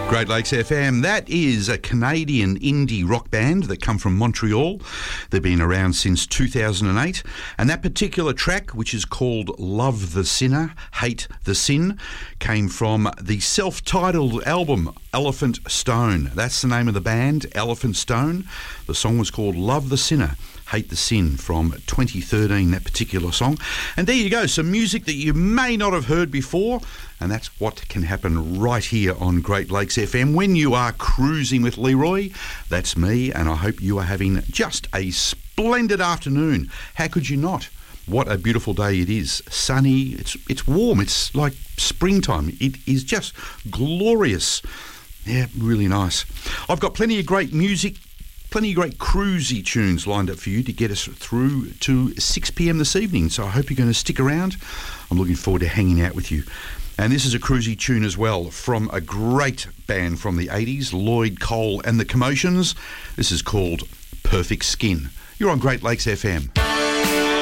Great Lakes FM. That is a Canadian indie rock band that come from Montreal. They've been around since 2008. And that particular track, which is called Love the Sinner, Hate the Sin, came from the self-titled album Elephant Stone. That's the name of the band, Elephant Stone. The song was called Love the Sinner, Hate the Sin, from 2013, that particular song. And there you go, some music that you may not have heard before, and that's what can happen right here on Great Lakes FM when you are cruising with Leroy. That's me, and I hope you are having just a splendid afternoon. How could you not? What a beautiful day it is. Sunny, it's warm, it's like springtime. It is just glorious. Yeah, really nice. I've got plenty of great music, plenty of great cruisy tunes lined up for you to get us through to 6 p.m. this evening, so I hope you're going to stick around. I'm looking forward to hanging out with you. And this is a cruisy tune as well from a great band from the 80s, Lloyd Cole and the Commotions. This is called Perfect Skin. You're on Great Lakes FM.